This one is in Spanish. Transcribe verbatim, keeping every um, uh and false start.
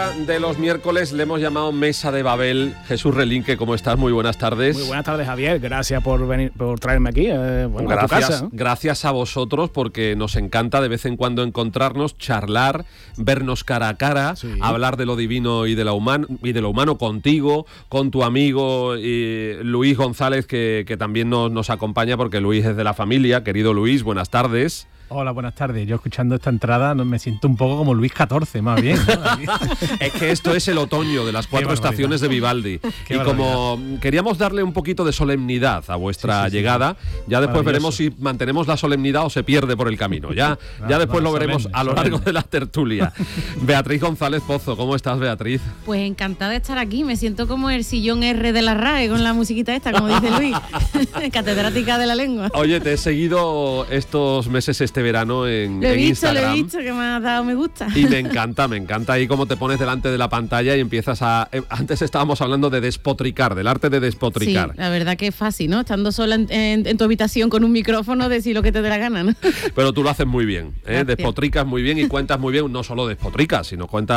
mesa de los miércoles le hemos llamado Mesa de Babel. Jesús Relinque, ¿cómo estás? Muy buenas tardes. Muy buenas tardes, Javier. Gracias por venir, por traerme aquí. Eh, bueno, gracias, a tu casa, ¿no? Gracias a vosotros, porque nos encanta de vez en cuando encontrarnos, charlar, vernos cara a cara, sí. hablar de lo divino y de lo humano, y de lo humano contigo, con tu amigo y Luis González, que, que también nos, nos acompaña, porque Luis es de la familia. Querido Luis, buenas tardes. Hola, buenas tardes. Yo escuchando esta entrada me siento un poco como Luis catorce, más bien, ¿no? Es que esto es el otoño de las cuatro estaciones de Vivaldi. Y como queríamos darle un poquito de solemnidad a vuestra sí, sí, llegada, sí. ya después veremos si mantenemos la solemnidad o se pierde por el camino. Ya, no, ya después no, lo veremos solemne, a lo largo solemne. de la tertulia. Beatriz González Pozo, ¿cómo estás, Beatriz? Pues encantada de estar aquí. Me siento como el sillón R de la R A E con la musiquita esta, como dice Luis. Catedrática de la lengua. Oye, te he seguido estos meses este verano en, lo he en visto, Instagram. Lo he visto, que me has dado me gusta. Y me encanta, me encanta ahí cómo te pones delante de la pantalla y empiezas a... Eh, antes estábamos hablando de despotricar, del arte de despotricar. Sí, la verdad que es fácil, ¿no? Estando sola en, en, en tu habitación con un micrófono, decir lo que te dé la gana, ¿no? Pero tú lo haces muy bien, ¿eh? Despotricas muy bien y cuentas muy bien, no solo despotricas, sino cuentas